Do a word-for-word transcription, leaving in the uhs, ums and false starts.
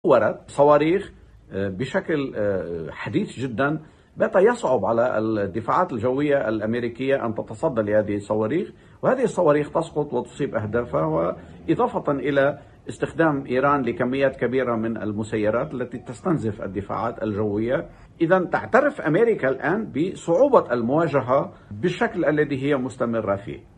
ورد صواريخ بشكل حديث جدا، بات يصعب على الدفاعات الجوية الأمريكية أن تتصدى لهذه الصواريخ، وهذه الصواريخ تسقط وتصيب أهدافها، وإضافة إلى استخدام إيران لكميات كبيرة من المسيرات التي تستنزف الدفاعات الجوية. إذا تعترف أمريكا الآن بصعوبة المواجهة بالشكل الذي هي مستمرة فيه.